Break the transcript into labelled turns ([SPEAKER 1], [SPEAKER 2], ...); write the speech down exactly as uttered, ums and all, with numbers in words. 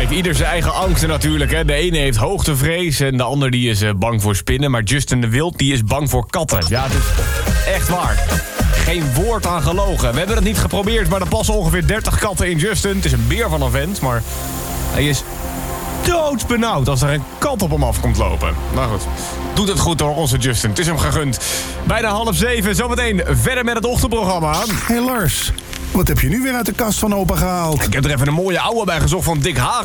[SPEAKER 1] heeft ieder zijn eigen angsten natuurlijk. Hè. De ene heeft hoogtevrees en de ander die is uh, bang voor spinnen. Maar Justin de Wild die is bang voor katten. Ja, het is echt waar. Geen woord aan gelogen. We hebben het niet geprobeerd, maar er passen ongeveer dertig katten in Justin. Het is een beer van een vent, maar hij is doodsbenauwd als er een kat op hem af komt lopen. Nou goed, doet het goed hoor, onze Justin. Het is hem gegund. Bijna half zeven, zometeen verder met het ochtendprogramma.
[SPEAKER 2] Hey Lars, wat heb je nu weer uit de kast van opa gehaald?
[SPEAKER 1] Ik heb er even een mooie ouwe bij gezocht van Dick Hagen.